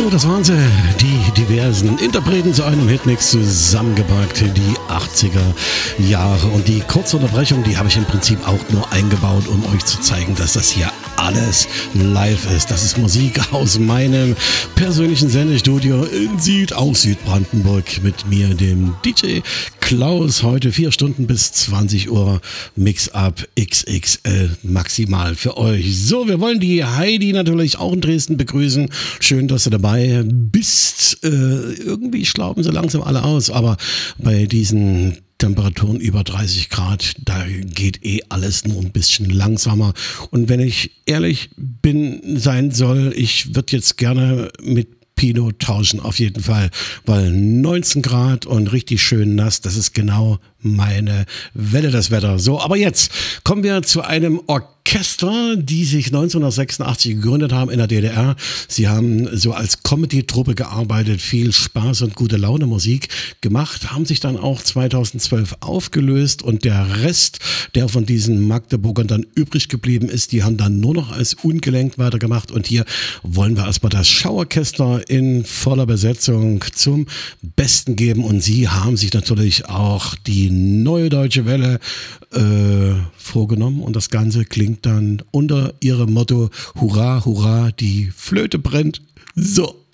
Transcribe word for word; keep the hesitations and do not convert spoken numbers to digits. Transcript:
So, das waren sie, die diversen Interpreten zu einem Hitmix zusammengepackt, die achtziger Jahre. Und die kurze Unterbrechung, die habe ich im Prinzip auch nur eingebaut, um euch zu zeigen, dass das hier alles live ist. Das ist Musik aus meinem persönlichen Sendestudio in Süd, aus Südbrandenburg mit mir, dem D J Klaus. Heute vier Stunden bis zwanzig Uhr Mix-Up X X L maximal für euch. So, wir wollen die Heidi natürlich auch in Dresden begrüßen. Schön, dass du dabei bist. Äh, irgendwie schlauben sie langsam alle aus, aber bei diesen Temperaturen über dreißig Grad, da geht eh alles nur ein bisschen langsamer. Und wenn ich ehrlich bin, sein soll, ich würde jetzt gerne mit Pino tauschen, auf jeden Fall, weil neunzehn Grad und richtig schön nass, das ist genau meine Welle, das Wetter. So, aber jetzt kommen wir zu einem Orchester, die sich neunzehnhundertsechsundachtzig gegründet haben in der D D R. Sie haben so als Comedy-Truppe gearbeitet, viel Spaß und gute Laune Musik gemacht, haben sich dann auch zweitausendzwölf aufgelöst und der Rest, der von diesen Magdeburgern dann übrig geblieben ist, die haben dann nur noch als ungelenkt weitergemacht. Und hier wollen wir erstmal das Schauorchester in voller Besetzung zum Besten geben. Und sie haben sich natürlich auch die Neue Deutsche Welle äh, vorgenommen und das Ganze klingt dann unter ihrem Motto Hurra, Hurra, die Flöte brennt. So.